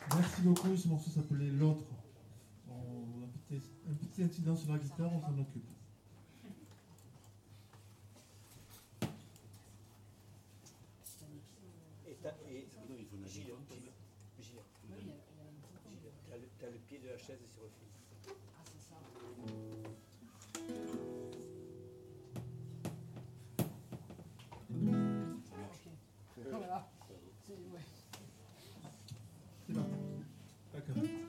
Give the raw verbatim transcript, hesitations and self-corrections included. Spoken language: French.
Merci beaucoup, ce morceau s'appelait L'autre. On a un petit, un petit incident sur la guitare, on s'en occupe. Et t'as, et, Gilles, Gilles, t'as le, t'as le pied de la chaise sur le fil. Ah, c'est ça. Ok. Voilà. C'est, ouais. C'est parti. D'accord.